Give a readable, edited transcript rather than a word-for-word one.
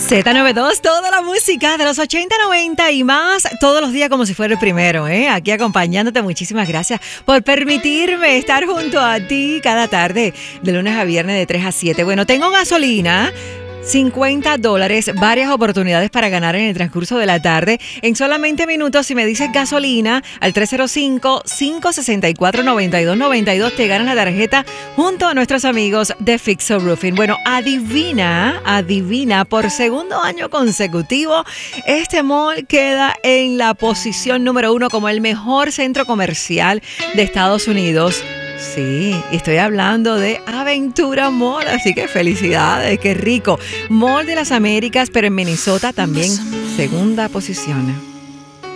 Z92, toda la música de los 80, 90 y más, todos los días como si fuera el primero, ¿eh? Aquí acompañándote. Muchísimas gracias por permitirme estar junto a ti cada tarde, de lunes a viernes de 3 a 7. Bueno, tengo gasolina, $50, varias oportunidades para ganar en el transcurso de la tarde. En solamente minutos, si me dices gasolina, al 305-564-9292, te ganas la tarjeta junto a nuestros amigos de Fixo Roofing. Bueno, adivina, por segundo año consecutivo, este mall queda en la posición número 1 como el mejor centro comercial de Estados Unidos. Sí, estoy hablando de Aventura Mall, así que felicidades, qué rico. Mall de las Américas, pero en Minnesota también, segunda posición.